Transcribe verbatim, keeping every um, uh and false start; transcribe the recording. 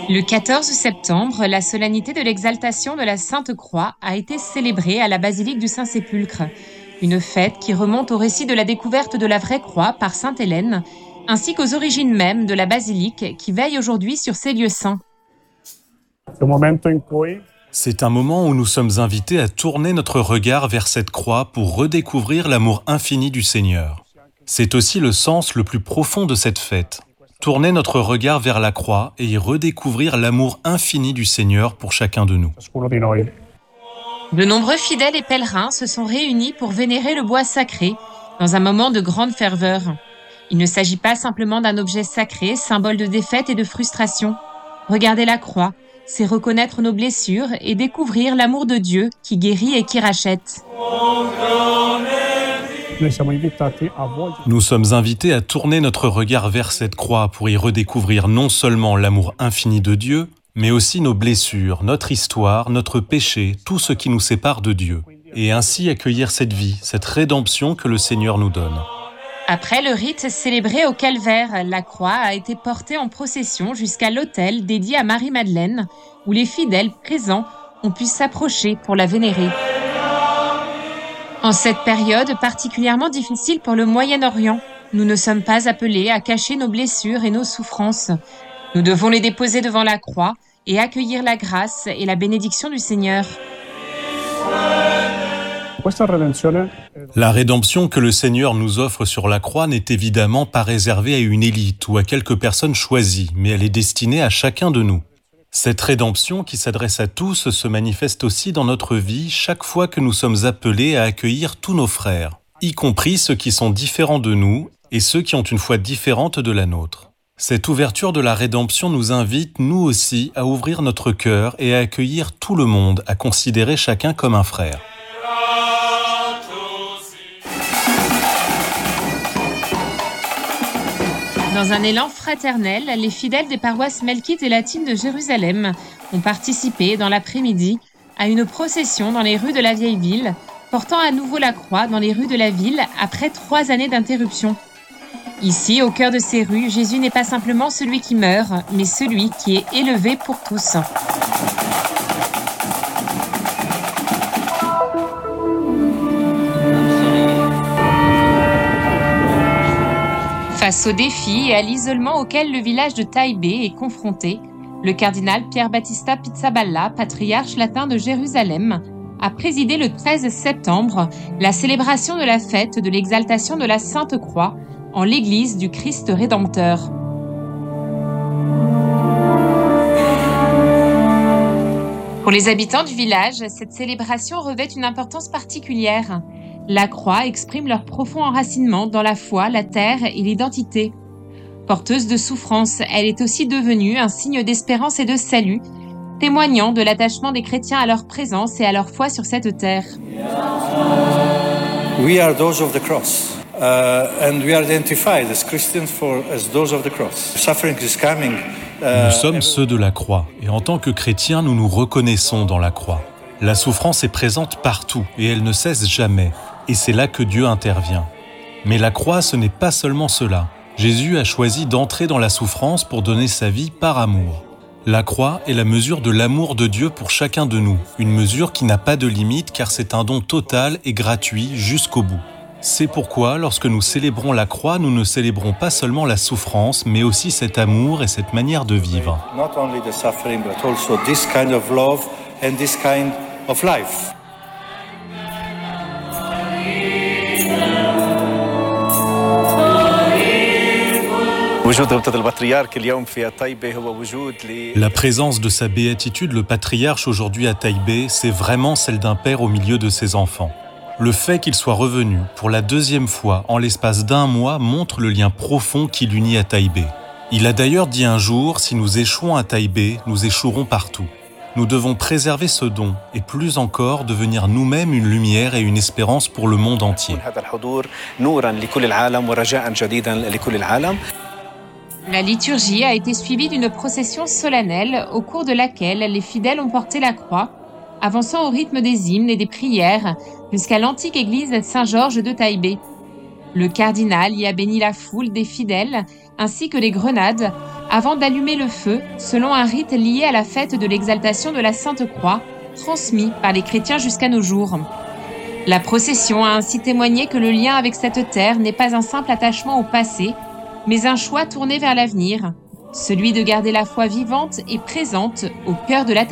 Le quatorze septembre, la solennité de l'exaltation de la Sainte Croix a été célébrée à la basilique du Saint-Sépulcre, une fête qui remonte au récit de la découverte de la vraie croix par sainte Hélène, ainsi qu'aux origines mêmes de la basilique qui veille aujourd'hui sur ces lieux saints. C'est un moment où nous sommes invités à tourner notre regard vers cette croix pour redécouvrir l'amour infini du Seigneur. C'est aussi le sens le plus profond de cette fête. Tourner notre regard vers la croix et y redécouvrir l'amour infini du Seigneur pour chacun de nous. De nombreux fidèles et pèlerins se sont réunis pour vénérer le bois sacré dans un moment de grande ferveur. Il ne s'agit pas simplement d'un objet sacré, symbole de défaite et de frustration. Regarder la croix, c'est reconnaître nos blessures et découvrir l'amour de Dieu qui guérit et qui rachète. Nous sommes invités à tourner notre regard vers cette croix pour y redécouvrir non seulement l'amour infini de Dieu, mais aussi nos blessures, notre histoire, notre péché, tout ce qui nous sépare de Dieu, et ainsi accueillir cette vie, cette rédemption que le Seigneur nous donne. Après le rite célébré au calvaire, la croix a été portée en procession jusqu'à l'autel dédié à Marie-Madeleine, où les fidèles présents ont pu s'approcher pour la vénérer. En cette période particulièrement difficile pour le Moyen-Orient, nous ne sommes pas appelés à cacher nos blessures et nos souffrances. Nous devons les déposer devant la croix et accueillir la grâce et la bénédiction du Seigneur. La rédemption que le Seigneur nous offre sur la croix n'est évidemment pas réservée à une élite ou à quelques personnes choisies, mais elle est destinée à chacun de nous. Cette rédemption qui s'adresse à tous se manifeste aussi dans notre vie chaque fois que nous sommes appelés à accueillir tous nos frères, y compris ceux qui sont différents de nous et ceux qui ont une foi différente de la nôtre. Cette ouverture de la rédemption nous invite, nous aussi, à ouvrir notre cœur et à accueillir tout le monde, à considérer chacun comme un frère. Dans un élan fraternel, les fidèles des paroisses melkites et latines de Jérusalem ont participé dans l'après-midi à une procession dans les rues de la vieille ville, portant à nouveau la croix dans les rues de la ville après trois années d'interruption. Ici, au cœur de ces rues, Jésus n'est pas simplement celui qui meurt, mais celui qui est élevé pour tous. Face aux défis et à l'isolement auquel le village de Taïbé est confronté, le cardinal Pier Battista Pizzaballa, patriarche latin de Jérusalem, a présidé le treize septembre la célébration de la fête de l'exaltation de la Sainte Croix en l'église du Christ Rédempteur. Pour les habitants du village, cette célébration revêt une importance particulière. La croix exprime leur profond enracinement dans la foi, la terre et l'identité. Porteuse de souffrance, elle est aussi devenue un signe d'espérance et de salut, témoignant de l'attachement des chrétiens à leur présence et à leur foi sur cette terre. We are those of the cross, uh, and we are identified as Christians for as those of the cross. Suffering is coming. Uh, nous sommes ceux de la croix, et en tant que chrétiens, nous nous reconnaissons dans la croix. La souffrance est présente partout, et elle ne cesse jamais. Et c'est là que Dieu intervient. Mais la croix, ce n'est pas seulement cela. Jésus a choisi d'entrer dans la souffrance pour donner sa vie par amour. La croix est la mesure de l'amour de Dieu pour chacun de nous, une mesure qui n'a pas de limite car c'est un don total et gratuit jusqu'au bout. C'est pourquoi, lorsque nous célébrons la croix, nous ne célébrons pas seulement la souffrance, mais aussi cet amour et cette manière de vivre. Not only the suffering, but also this kind of love and this kind of life. La présence de sa béatitude, le patriarche aujourd'hui à Taïbé, c'est vraiment celle d'un père au milieu de ses enfants. Le fait qu'il soit revenu pour la deuxième fois en l'espace d'un mois montre le lien profond qui l'unit à Taïbé. Il a d'ailleurs dit un jour, si nous échouons à Taïbé, nous échouerons partout. Nous devons préserver ce don et plus encore devenir nous-mêmes une lumière et une espérance pour le monde entier. La liturgie a été suivie d'une procession solennelle au cours de laquelle les fidèles ont porté la croix, avançant au rythme des hymnes et des prières jusqu'à l'antique église Saint-Georges de Taïbé. Le cardinal y a béni la foule des fidèles ainsi que les grenades, avant d'allumer le feu, selon un rite lié à la fête de l'exaltation de la Sainte Croix, transmis par les chrétiens jusqu'à nos jours. La procession a ainsi témoigné que le lien avec cette terre n'est pas un simple attachement au passé, mais un choix tourné vers l'avenir, celui de garder la foi vivante et présente au cœur de la terre.